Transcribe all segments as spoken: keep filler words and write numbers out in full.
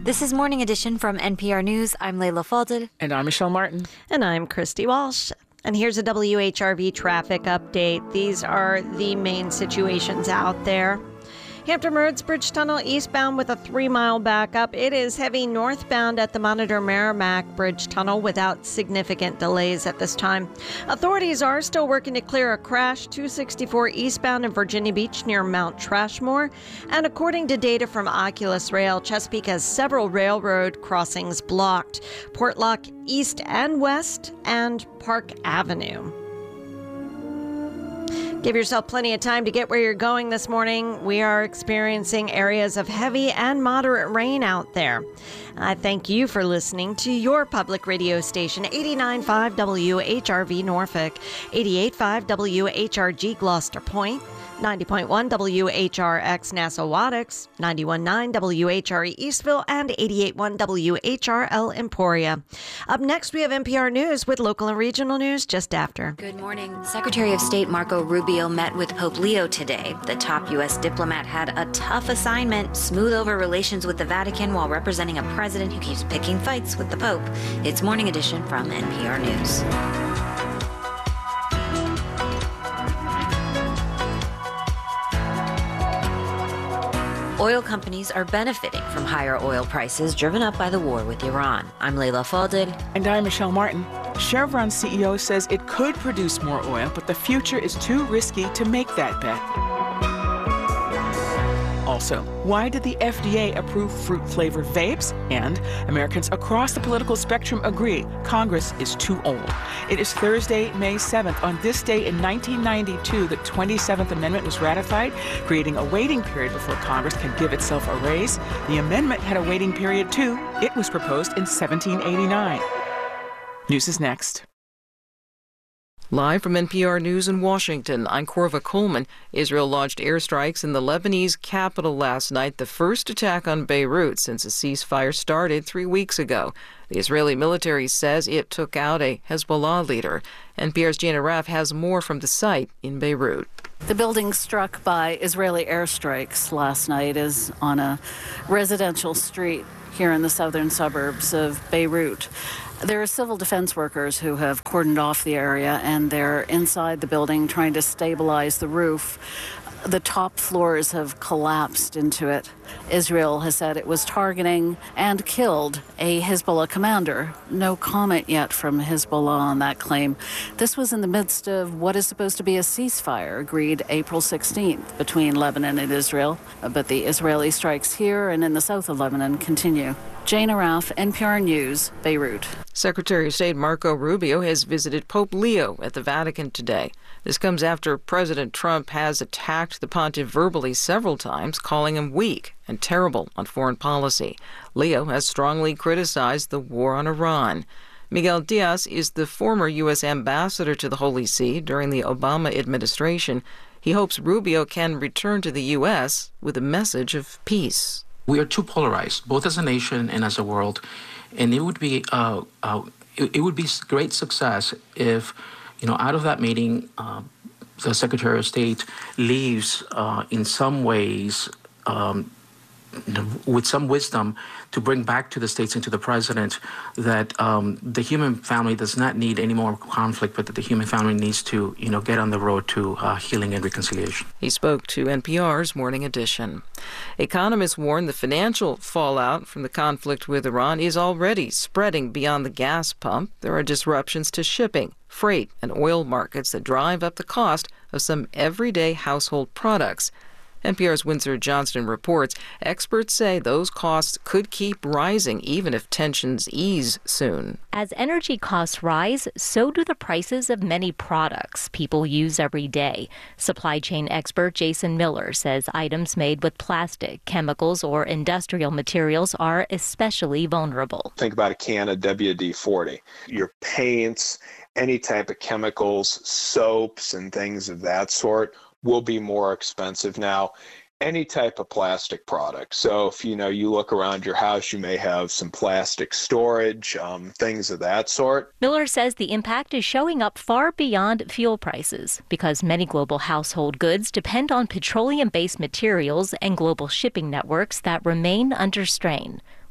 This is Morning Edition from N P R News. I'm Layla Falded. And I'm Michelle Martin. And I'm Christy Walsh. And here's a W H R V traffic update. These are the main situations out there. Hampton Roads Bridge Tunnel eastbound with a three-mile backup. It is heavy northbound at the Monitor Merrimack Bridge Tunnel without significant delays at this time. Authorities are still working to clear a crash two sixty-four eastbound in Virginia Beach near Mount Trashmore. And according to data from Oculus Rail, Chesapeake has several railroad crossings blocked. Portlock East and West and Park Avenue. Give yourself plenty of time to get where you're going this morning. We are experiencing areas of heavy and moderate rain out there. I thank you for listening to your public radio station, eighty-nine point five W H R V Norfolk, eighty-eight point five W H R G Gloucester Point, ninety point one W H R X Nassau Waddix, ninety-one point nine W H R E Eastville, and eighty-eight point one W H R L Emporia. Up next, we have N P R News with local and regional news just after. Good morning. Secretary of State Marco Rubio met with Pope Leo today. The top U S diplomat had a tough assignment: smooth over relations with the Vatican while representing a president who keeps picking fights with the Pope. It's Morning Edition from N P R News. Oil companies are benefiting from higher oil prices driven up by the war with Iran. I'm Layla Falded. And I'm Michelle Martin. Chevron's C E O says it could produce more oil, but the future is too risky to make that bet. Also, why did the F D A approve fruit-flavored vapes? And Americans across the political spectrum agree Congress is too old. It is Thursday, May seventh. On this day in nineteen ninety-two, the twenty-seventh Amendment was ratified, creating a waiting period before Congress can give itself a raise. The amendment had a waiting period, too. It was proposed in seventeen eighty-nine. News is next. Live from N P R News in Washington, I'm Corva Coleman. Israel launched airstrikes in the Lebanese capital last night, the first attack on Beirut since a ceasefire started three weeks ago. The Israeli military says it took out a Hezbollah leader. N P R's Gina Raff has more from the site in Beirut. The building struck by Israeli airstrikes last night is on a residential street here in the southern suburbs of Beirut. There are civil defense workers who have cordoned off the area, and they're inside the building trying to stabilize the roof. The top floors have collapsed into it. Israel has said it was targeting and killed a Hezbollah commander. No comment yet from Hezbollah on that claim. This was in the midst of what is supposed to be a ceasefire agreed April sixteenth between Lebanon and Israel. But the Israeli strikes here and in the south of Lebanon continue. Jane Raff, N P R News, Beirut. Secretary of State Marco Rubio has visited Pope Leo at the Vatican today. This comes after President Trump has attacked the pontiff verbally several times, calling him weak and terrible on foreign policy. Leo has strongly criticized the war on Iran. Miguel Diaz is the former U S ambassador to the Holy See during the Obama administration. He hopes Rubio can return to the U S with a message of peace. We are too polarized, both as a nation and as a world, and it would be uh, uh, it, it would be great success if, you know, out of that meeting, uh, the Secretary of State leaves uh, in some ways um, with some wisdom to bring back to the states and to the president that um, the human family does not need any more conflict, but that the human family needs to, you know, get on the road to uh, healing and reconciliation. He spoke to N P R's Morning Edition. Economists warn the financial fallout from the conflict with Iran is already spreading beyond the gas pump. There are disruptions to shipping, freight, and oil markets that drive up the cost of some everyday household products. N P R's Windsor Johnston reports experts say those costs could keep rising even if tensions ease soon. As energy costs rise, so do the prices of many products people use every day. Supply chain expert Jason Miller says items made with plastic, chemicals, or industrial materials are especially vulnerable. Think about a can of W D forty. Your paints, any type of chemicals, soaps, and things of that sort will be more expensive now. Any type of plastic product. So if, you know, you look around your house, you may have some plastic storage, um, things of that sort. Miller says the impact is showing up far beyond fuel prices because many global household goods depend on petroleum-based materials and global shipping networks that remain under strain.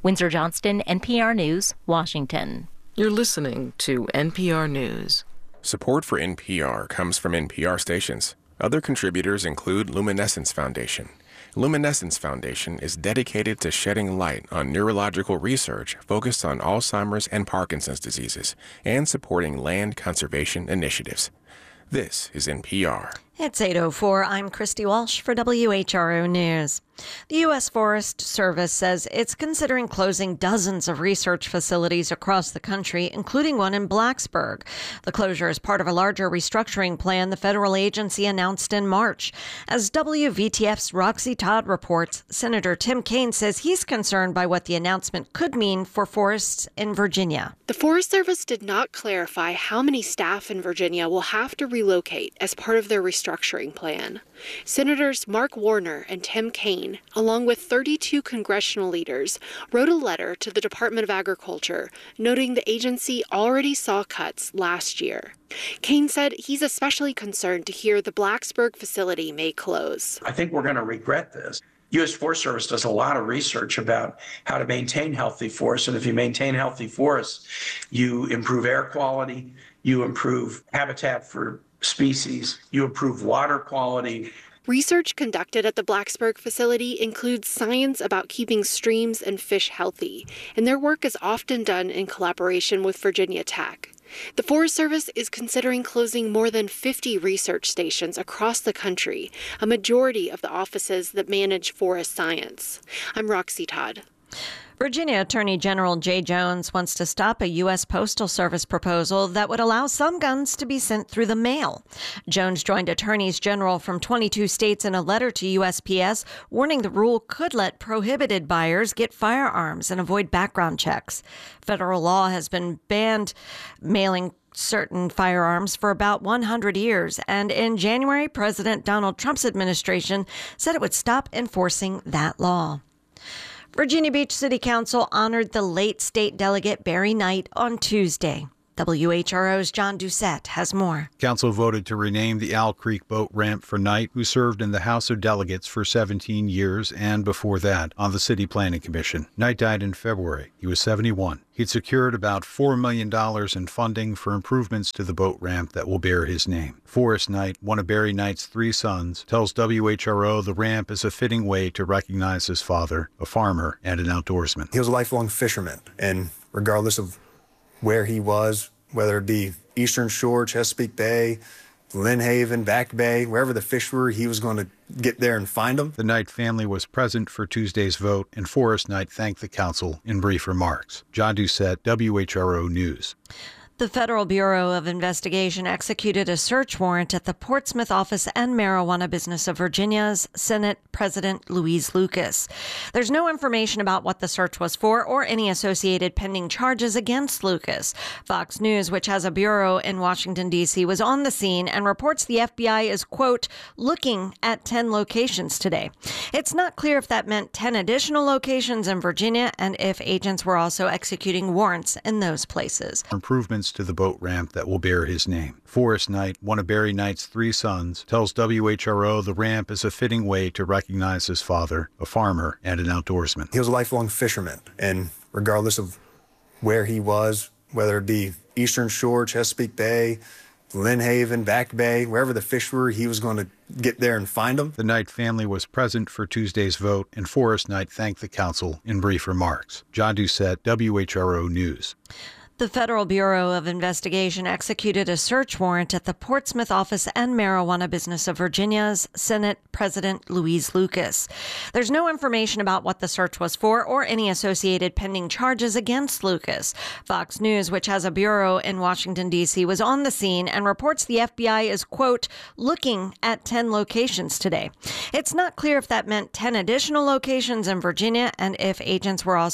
Windsor Johnston, N P R News, Washington. You're listening to N P R News. Support for N P R comes from N P R stations. Other contributors include Luminescence Foundation. Luminescence Foundation is dedicated to shedding light on neurological research focused on Alzheimer's and Parkinson's diseases and supporting land conservation initiatives. This is N P R. It's eight oh four. I'm Christy Walsh for W H R O News. The U S Forest Service says it's considering closing dozens of research facilities across the country, including one in Blacksburg. The closure is part of a larger restructuring plan the federal agency announced in March. As W V T F's Roxy Todd reports, Senator Tim Kaine says he's concerned by what the announcement could mean for forests in Virginia. The Forest Service did not clarify how many staff in Virginia will have to relocate as part of their restructuring plan. Senators Mark Warner and Tim Kaine, along with thirty-two congressional leaders, wrote a letter to the Department of Agriculture noting the agency already saw cuts last year. Kaine said he's especially concerned to hear the Blacksburg facility may close. I think we're going to regret this. U S Forest Service does a lot of research about how to maintain healthy forests, and if you maintain healthy forests, you improve air quality, you improve habitat for species, you improve water quality. Research conducted at the Blacksburg facility includes science about keeping streams and fish healthy, and their work is often done in collaboration with Virginia Tech. The Forest Service is considering closing more than fifty research stations across the country, a majority of the offices that manage forest science. I'm Roxy Todd. Virginia Attorney General Jay Jones wants to stop a U S Postal Service proposal that would allow some guns to be sent through the mail. Jones joined attorneys general from twenty-two states in a letter to U S P S warning the rule could let prohibited buyers get firearms and avoid background checks. Federal law has been banned mailing certain firearms for about one hundred years, and in January, President Donald Trump's administration said it would stop enforcing that law. Virginia Beach City Council honored the late state delegate Barry Knight on Tuesday. W H R O's John Doucette has more. Council voted to rename the Owl Creek boat ramp for Knight, who served in the House of Delegates for seventeen years and before that on the City Planning Commission. Knight died in February. He was seventy-one. He'd secured about four million dollars in funding for improvements to the boat ramp that will bear his name. Forrest Knight, one of Barry Knight's three sons, tells W H R O the ramp is a fitting way to recognize his father, a farmer and an outdoorsman. He was a lifelong fisherman, and regardless of where he was, whether it be Eastern Shore, Chesapeake Bay, Lynn Haven, Back Bay, wherever the fish were, he was going to get there and find them. The Knight family was present for Tuesday's vote, and Forrest Knight thanked the council in brief remarks. John Doucette, W H R O News. The Federal Bureau of Investigation executed a search warrant at the Portsmouth office and marijuana business of Virginia's Senate President Louise Lucas. There's no information about what the search was for or any associated pending charges against Lucas. Fox News, which has a bureau in Washington, D C, was on the scene and reports the F B I is, quote, looking at ten locations today. It's not clear if that meant ten additional locations in Virginia and if agents were also executing warrants in those places. Improvements to the boat ramp that will bear his name. Forrest Knight, one of Barry Knight's three sons, tells W H R O the ramp is a fitting way to recognize his father, a farmer and an outdoorsman. He was a lifelong fisherman, and regardless of where he was, whether it be Eastern Shore, Chesapeake Bay, Lynn Haven, Back Bay, wherever the fish were, he was going to get there and find them. The Knight family was present for Tuesday's vote, and Forrest Knight thanked the council in brief remarks. John Doucette, W H R O News. The Federal Bureau of Investigation executed a search warrant at the Portsmouth office and marijuana business of Virginia's Senate President Louise Lucas. There's no information about what the search was for or any associated pending charges against Lucas. Fox News, which has a bureau in Washington, D C, was on the scene and reports the F B I is, quote, looking at ten locations today. It's not clear if that meant ten additional locations in Virginia and if agents were also